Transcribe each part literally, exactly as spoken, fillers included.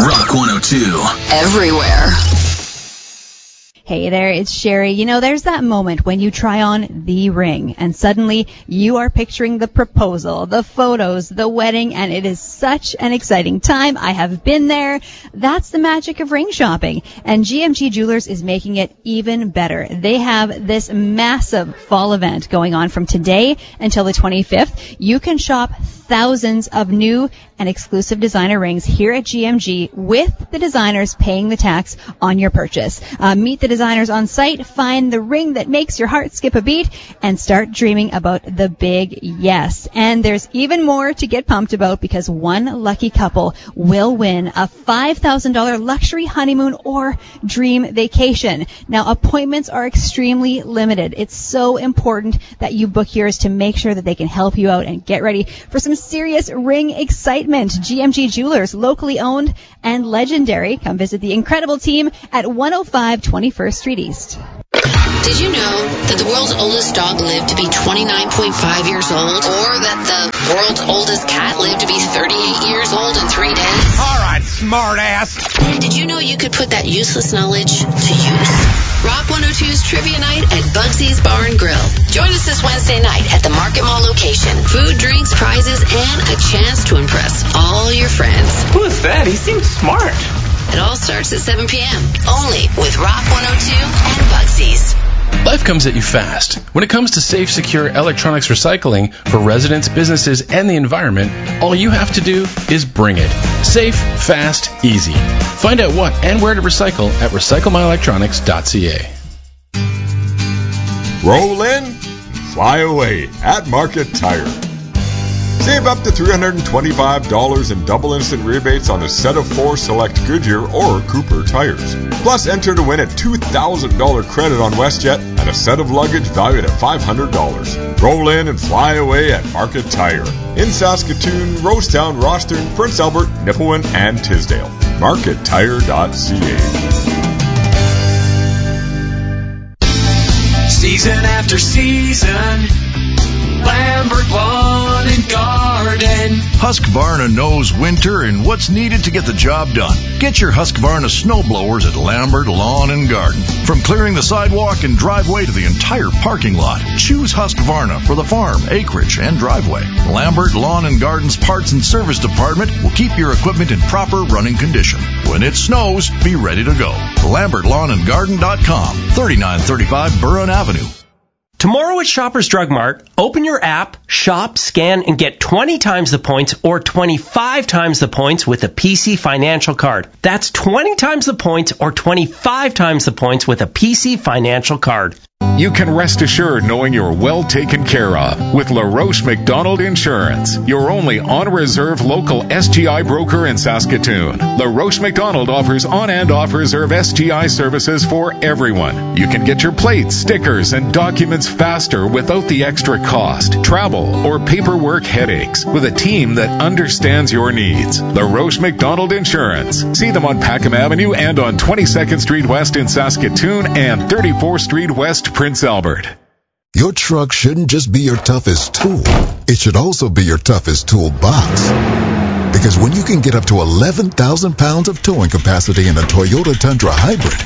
Rock one oh two. Everywhere. Hey there, it's Sherry. You know, there's that moment when you try on the ring and suddenly you are picturing the proposal, the photos, the wedding, and it is such an exciting time. I have been there. That's the magic of ring shopping. And G M G Jewelers is making it even better. They have this massive fall event going on from today until the twenty-fifth. You can shop thousands of new and exclusive designer rings here at G M G with the designers paying the tax on your purchase. Uh, meet the designers on site, find the ring that makes your heart skip a beat, and start dreaming about the big yes. And there's even more to get pumped about because one lucky couple will win a five thousand dollars luxury honeymoon or dream vacation. Now, appointments are extremely limited. It's so important that you book yours to make sure that they can help you out and get ready for some serious ring excitement. G M G Jewelers, locally owned and legendary. Come visit the incredible team at one oh five twenty-first Street East. Did you know that the world's oldest dog lived to be twenty-nine point five years old? Or that the world's oldest cat lived to be thirty-eight years old in three days? All right, smart ass. Did you know you could put that useless knowledge to use? Rock one oh two's Trivia Night at Bugsy's Bar and Grill. Join us this Wednesday night at the Market Mall location. Food, drinks, prizes, and a chance to impress all your friends. Who is that? He seems smart. It all starts at seven p.m. Only with Rock one oh two and Bugsy's. Life comes at you fast. When it comes to safe, secure electronics recycling for residents, businesses, and the environment, all you have to do is bring it. Safe, fast, easy. Find out what and where to recycle at recycle my electronics dot c a. Roll in, fly away at Market Tire. Save up to three hundred twenty-five dollars in double instant rebates on a set of four select Goodyear or Cooper tires. Plus, enter to win a two thousand dollars credit on WestJet and a set of luggage valued at five hundred dollars. Roll in and fly away at Market Tire. In Saskatoon, Rosetown, Rostern, Prince Albert, Nipawin, and Tisdale. market tire dot c a. Season after season, Lambert Lawn and Garden. Husqvarna knows winter and what's needed to get the job done. Get your Husqvarna snowblowers at Lambert Lawn and Garden. From clearing the sidewalk and driveway to the entire parking lot, choose Husqvarna for the farm, acreage, and driveway. Lambert Lawn and Garden's parts and service department will keep your equipment in proper running condition. When it snows, be ready to go. lambert lawn and garden dot com, thirty-nine thirty-five Burren Avenue. Tomorrow at Shoppers Drug Mart, open your app, shop, scan, and get twenty times the points or twenty-five times the points with a P C Financial card. That's twenty times the points or twenty-five times the points with a P C Financial card. You can rest assured knowing you're well taken care of with LaRoche McDonald Insurance, your only on-reserve local S T I broker in Saskatoon. LaRoche McDonald offers on- and off-reserve S T I services for everyone. You can get your plates, stickers, and documents faster without the extra cost, travel, or paperwork headaches with a team that understands your needs. LaRoche McDonald Insurance. See them on Packham Avenue and on twenty-second Street West in Saskatoon and thirty-fourth Street West, Prince Albert. Your truck shouldn't just be your toughest tool. It should also be your toughest toolbox. Because when you can get up to eleven thousand pounds of towing capacity in a Toyota Tundra Hybrid,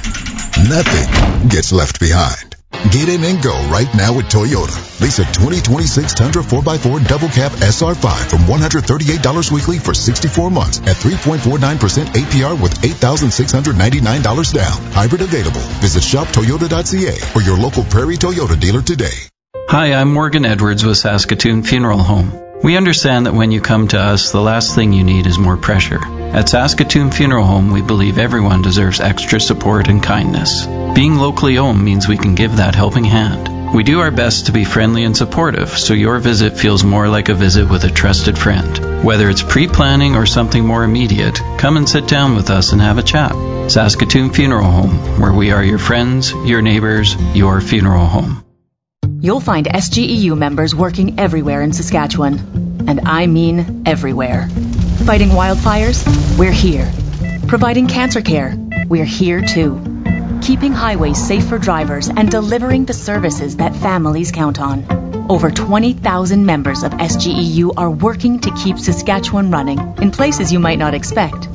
nothing gets left behind. Get in and go right now with Toyota. Lease a twenty twenty-six Tundra four by four Double Cab S R five from one hundred thirty-eight dollars weekly for sixty-four months at three point four nine percent A P R with eight thousand six hundred ninety-nine dollars down. Hybrid available. Visit shop toyota dot c a or your local Prairie Toyota dealer today. Hi, I'm Morgan Edwards with Saskatoon Funeral Home. We understand that when you come to us, the last thing you need is more pressure. At Saskatoon Funeral Home, we believe everyone deserves extra support and kindness. Being locally owned means we can give that helping hand. We do our best to be friendly and supportive, so your visit feels more like a visit with a trusted friend. Whether it's pre-planning or something more immediate, come and sit down with us and have a chat. Saskatoon Funeral Home, where we are your friends, your neighbors, your funeral home. You'll find S G E U members working everywhere in Saskatchewan. And I mean everywhere. Fighting wildfires? We're here. Providing cancer care? We're here too. Keeping highways safe for drivers and delivering the services that families count on. Over twenty thousand members of S G E U are working to keep Saskatchewan running in places you might not expect.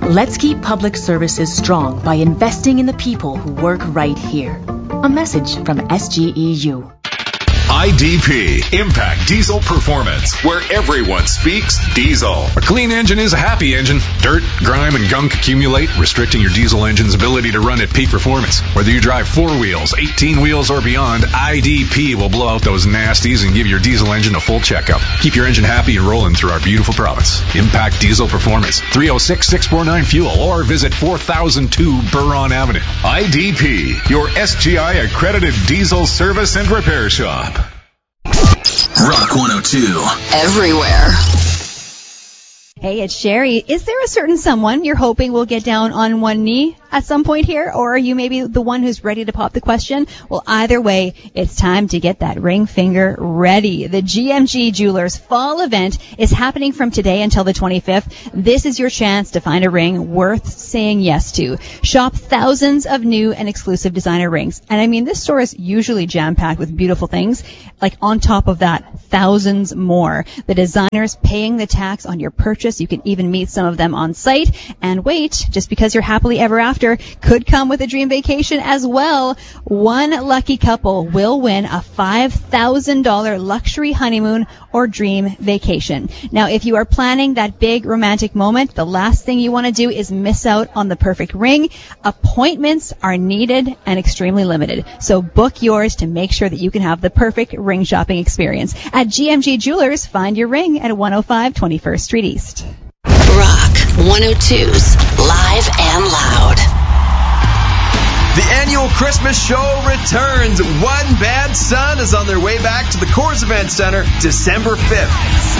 Let's keep public services strong by investing in the people who work right here. A message from S G E U. I D P, Impact Diesel Performance, where everyone speaks diesel. A clean engine is a happy engine. Dirt, grime, and gunk accumulate, restricting your diesel engine's ability to run at peak performance. Whether you drive four wheels, eighteen wheels, or beyond, I D P will blow out those nasties and give your diesel engine a full checkup. Keep your engine happy and rolling through our beautiful province. Impact Diesel Performance, three oh six, six four nine, FUEL, or visit four thousand two Buron Avenue. I D P, your S G I accredited diesel service and repair shop. Rock one oh two. Everywhere. Hey, it's Sherry. Is there a certain someone you're hoping will get down on one knee at some point here? Or are you maybe the one who's ready to pop the question? Well, either way, it's time to get that ring finger ready. The G M G Jewelers Fall Event is happening from today until the twenty-fifth. This is your chance to find a ring worth saying yes to. Shop thousands of new and exclusive designer rings. And I mean, this store is usually jam-packed with beautiful things. Like on top of that, thousands more. The designers paying the tax on your purchase. You can even meet some of them on site. And wait, just because you're happily ever after could come with a dream vacation as well. One lucky couple will win a five thousand dollars luxury honeymoon or dream vacation. Now, if you are planning that big romantic moment, the last thing you want to do is miss out on the perfect ring. Appointments are needed and extremely limited. So book yours to make sure that you can have the perfect ring shopping experience. At G M G Jewelers, find your ring at one oh five twenty-first Street East. Rock one oh two's Live and Loud. The annual Christmas show returns. One Bad Son is on their way back to the Coors Event Center December fifth.